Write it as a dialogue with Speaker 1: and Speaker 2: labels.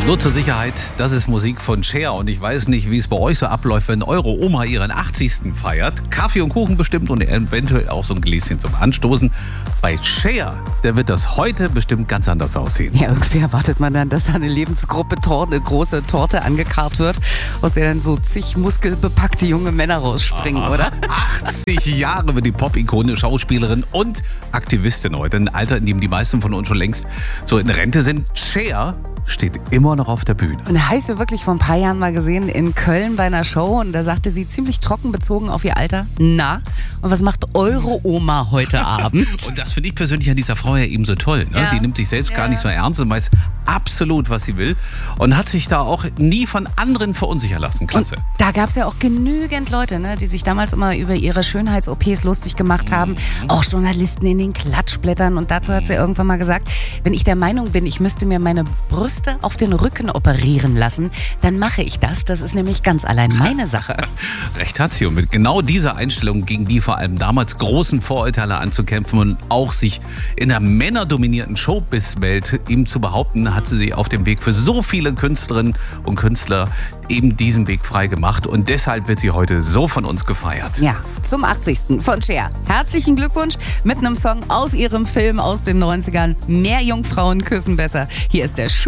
Speaker 1: Nur zur Sicherheit, das ist Musik von Cher und ich weiß nicht, wie es bei euch so abläuft, wenn eure Oma ihren 80. feiert. Kaffee und Kuchen bestimmt und eventuell auch so ein Gläschen zum Anstoßen. Bei Cher, da wird das heute bestimmt ganz anders aussehen.
Speaker 2: Ja, irgendwie erwartet man dann, dass da eine Lebensgruppe eine große Torte angekarrt wird, aus der dann so zig muskelbepackte junge Männer rausspringen, oder?
Speaker 1: 80 Jahre wird die Pop-Ikone, Schauspielerin und Aktivistin heute. Ein Alter, in dem die meisten von uns schon längst so in Rente sind. Cher steht immer noch auf der Bühne.
Speaker 2: Und heißt ja wirklich vor ein paar Jahren mal gesehen in Köln bei einer Show und da sagte sie ziemlich trocken bezogen auf ihr Alter: Na, und was macht eure Oma heute Abend?
Speaker 1: Und das finde ich persönlich an dieser Frau ja eben so toll. Ne?
Speaker 2: Ja.
Speaker 1: Die nimmt sich selbst gar nicht so ernst und weiß absolut, was sie will und hat sich da auch nie von anderen verunsichern lassen. Klasse.
Speaker 2: Und da gab es ja auch genügend Leute, ne, die sich damals immer über ihre Schönheits-OPs lustig gemacht haben. Auch Journalisten in den Klatschblättern. Und dazu hat sie irgendwann mal gesagt, wenn ich der Meinung bin, ich müsste mir meine Brüste auf den Rücken operieren lassen, dann mache ich das. Das ist nämlich ganz allein meine Sache.
Speaker 1: Recht hat sie. Und mit genau dieser Einstellung, gegen die vor allem damals großen Vorurteile anzukämpfen und auch sich in der männerdominierten Showbiz-Welt eben zu behaupten, hat sie sich auf dem Weg für so viele Künstlerinnen und Künstler eben diesen Weg frei gemacht. Und deshalb wird sie heute so von uns gefeiert.
Speaker 2: Ja, zum 80. von Cher. Herzlichen Glückwunsch mit einem Song aus ihrem Film aus den 90ern. Mehr Jungfrauen küssen besser. Hier ist der